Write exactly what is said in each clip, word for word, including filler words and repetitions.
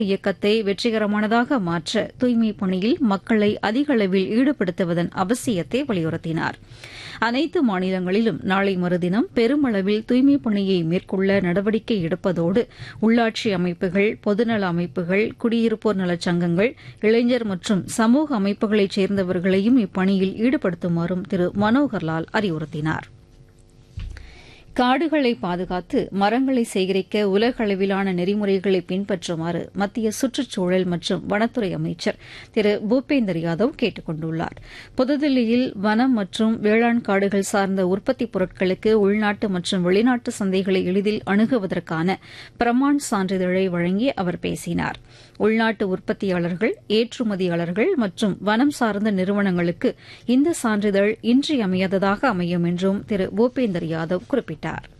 இயக்கத்தை வெற்றிகரமானதாக மாற்ற தூய்மைப் பணியில் மக்களை அதிக அளவில் ஈடுபடுத்துவதன் அவசியத்தை வலியுறுத்தினார். அனைத்து மாநிலங்களிலும் நாளை மறுதினம் பெருமளவில் தூய்மைப் பணியை மேற்கொள்ள நடவடிக்கை எடுப்பதோடு உள்ளாட்சி அமைப்புகள், பொதுநல அமைப்புகள், குடியிருப்போர் நலச் சங்கங்கள், இளைஞர் மற்றும் சமூக அமைப்புகளைச் சேர்ந்தவர்களையும் இப்பணியில் ஈடுபடுத்துமாறும் திரு மனோகர்லால் அறிவுறுத்தினார். காடுகளை பாதுகாத்து மரங்களை சேகரிக்க உலக அளவிலான நெறிமுறைகளை பின்பற்றுமாறு மத்திய சுற்றுச்சூழல் மற்றும் வனத்துறை அமைச்சர் திரு பூபேந்தர் யாதவ் கேட்டுக் கொண்டுள்ளார். புதுதில்லியில் வனம் மற்றும் வேளாண் காடுகள் சார்ந்த உற்பத்திப் பொருட்களுக்கு உள்நாட்டு மற்றும் வெளிநாட்டு சந்தைகளை எளிதில் அணுகுவதற்கான பிரமாண் சான்றிதழை வழங்கி அவர் பேசினார். உள்நாட்டு உற்பத்தியாளர்கள், ஏற்றுமதியாளர்கள் மற்றும் வனம் சார்ந்த நிறுவனங்களுக்கு இந்த சான்றிதழ் இன்றியமையாததாக அமையும் என்றும் திரு பூபேந்தர் யாதவ் குறிப்பிட்டார்.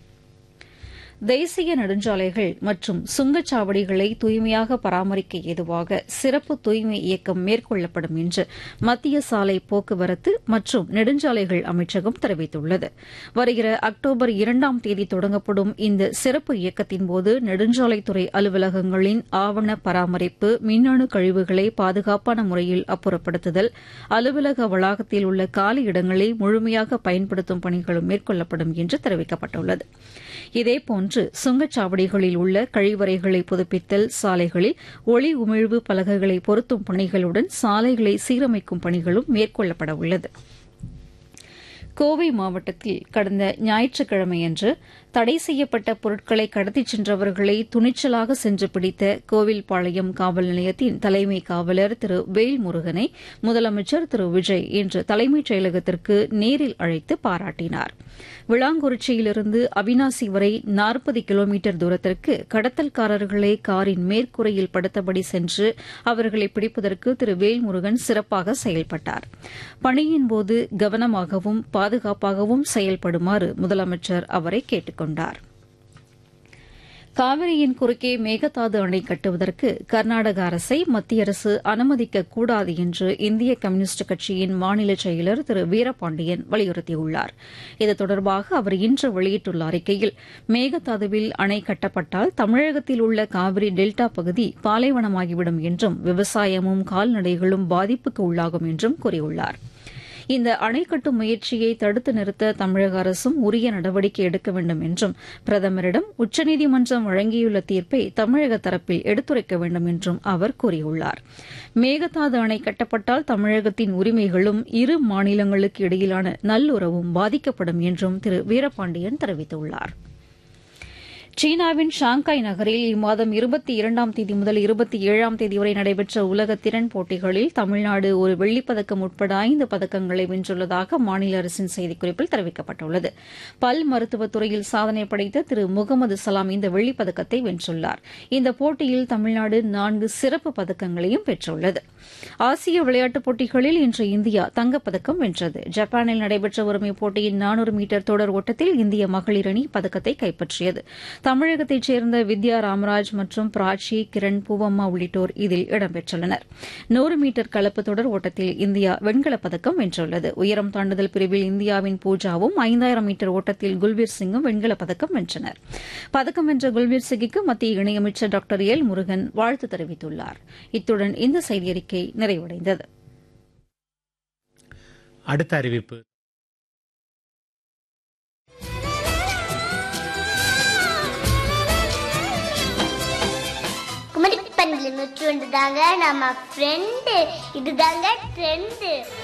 தேசிய நெடுஞ்சாலைகள் மற்றும் சுங்கச்சாவடிகளை தூய்மையாக பராமரிக்க ஏதுவாக சிறப்பு தூய்மை இயக்கம் மேற்கொள்ளப்படும் என்று மத்திய சாலை போக்குவரத்து மற்றும் நெடுஞ்சாலைகள் அமைச்சகம் தெரிவித்துள்ளது. வருகிற அக்டோபர் இரண்டாம் தேதி தொடங்கப்படும் இந்த சிறப்பு இயக்கத்தின்போது நெடுஞ்சாலைத்துறை அலுவலகங்களின் ஆவண பராமரிப்பு, மின்னணு கழிவுகளை பாதுகாப்பான முறையில் அப்புறப்படுத்துதல், அலுவலக வளாகத்தில் உள்ள காலி இடங்களை முழுமையாக பயன்படுத்தும் பணிகளும் மேற்கொள்ளப்படும் என்று தெரிவிக்கப்பட்டுள்ளது. இதேபோன்று சுங்கச்சாவடிகளில் உள்ள கழிவறைகளை புதுப்பித்தல், சாலைகளில் ஒளி உமிழ்வு பலகைகளை பொருத்தும் பணிகளுடன் சாலைகளை சீரமைக்கும் பணிகளும் மேற்கொள்ளப்பட உள்ளது. கோவை மாவட்டத்தில் கடந்த ஞாயிற்றுக்கிழமையன்று தடை செய்யப்பட்ட பொருட்களை கடத்திச் சென்றவர்களை துணிச்சலாக சென்று பிடித்த கோவில்பாளையம் காவல் நிலையத்தின் தலைமை காவலர் திரு வேல்முருகனை முதலமைச்சர் திரு விஜய் இன்று தலைமைச் செயலகத்திற்கு நேரில் அழைத்து பாராட்டினார். விளாங்குறிச்சியிலிருந்து அவினாசி வரை நாற்பது கிலோமீட்டர் தூரத்திற்கு கடத்தல்காரர்களை காரின் மேற்கூரையில் படுத்தபடி சென்று அவர்களை பிடிப்பதற்கு திரு வேல்முருகன் சிறப்பாக செயல்பட்டார். பணியின்போது கவனமாகவும் பாதுகாப்பாகவும் செயல்படுமாறு முதலமைச்சர் அவரை கேட்டுக் கொண்டார். காவிரியின் குறுக்கே மேகதாது அணை கட்டுவதற்கு கர்நாடக அரசை மத்திய அரசு அனுமதிக்கக்கூடாது என்று இந்திய கம்யூனிஸ்ட் கட்சியின் மாநில செயலர் திரு வீரபாண்டியன் வலியுறுத்தியுள்ளார். இது தொடர்பாக அவர் இன்று வெளியிட்டுள்ள அறிக்கையில், மேகதாதுவில் அணை கட்டப்பட்டால் தமிழகத்தில் உள்ள காவிரி டெல்டா பகுதி பாலைவனமாகிவிடும் என்றும் விவசாயமும் கால்நடைகளும் பாதிப்புக்கு உள்ளாகும் என்றும் கூறியுள்ளார். இந்த அணை கட்டும் முயற்சியை தடுத்து நிறுத்த தமிழக அரசும் உரிய நடவடிக்கை எடுக்க வேண்டும் என்றும் பிரதமரிடம் உச்சநீதிமன்றம் வழங்கியுள்ள தீர்ப்பை தமிழக தரப்பில் எடுத்துரைக்க வேண்டும் என்றும் அவர் கூறியுள்ளார். மேகதாது அணை கட்டப்பட்டால் தமிழகத்தின் உரிமைகளும் இரு மாநிலங்களுக்கு இடையிலான நல்லுறவும் பாதிக்கப்படும் என்றும் திரு வீரபாண்டியன் தெரிவித்துள்ளார். சீனாவின் ஷாங்காய் நகரில் இம்மாதம் இருபத்தி இரண்டாம் தேதி முதல் இருபத்தி ஏழாம் தேதி வரை நடைபெற்ற உலக திறன் போட்டிகளில் தமிழ்நாடு ஒரு வெள்ளிப்பதக்கம் உட்பட ஐந்து பதக்கங்களை வென்றுள்ளதாக மாநில அரசின் செய்திக்குறிப்பில் தெரிவிக்கப்பட்டுள்ளது. பல் மருத்துவத் துறையில் சாதனை படைத்த திரு முகமது சலாம் இந்த வெள்ளிப்பதக்கத்தை வென்றுள்ளார். இந்த போட்டியில் தமிழ்நாடு நான்கு சிறப்பு பதக்கங்களையும் பெற்றுள்ளது. ஆசிய விளையாட்டுப் போட்டிகளில் இன்று இந்தியா தங்கப்பதக்கம் வென்றது. ஜப்பானில் நடைபெற்று வரும் இப்போட்டியின் நானூறு மீட்டர் தொடர் ஓட்டத்தில் இந்திய மகளிர் அணி பதக்கத்தை கைப்பற்றியது. தமிழகத்தைச் சேர்ந்த வித்யா ராமராஜ் மற்றும் பிராச்சி, கிரண், பூவம்மா உள்ளிட்டோர் இதில் இடம்பெற்றுள்ளனர். நூறு மீட்டர் கலப்பு தொடர் ஓட்டத்தில் இந்தியா வெண்கலப் பதக்கம் வென்றுள்ளது. உயரம் தாண்டுதல் பிரிவில் இந்தியாவின் பூஜாவும், ஐந்தாயிரம் மீட்டர் ஓட்டத்தில் குல்பீர் சிங்கும் வெண்கலப் பதக்கம் வென்றனர். பதக்கம் வென்ற குல்பீர் சிங்கிற்கு மத்திய இணையமைச்சர் டாக்டர் எல் முருகன் வாழ்த்து தெரிவித்துள்ளார். இத்துடன் இந்த செய்தியறிக்கை நிறைவடைந்தது. அடுத்த அறிவிப்பு. குமரி பண்டில் நூற்று ஒன்று தாங்க நம்ம ஃப்ரெண்டு, இதுதாங்க ட்ரெண்டு.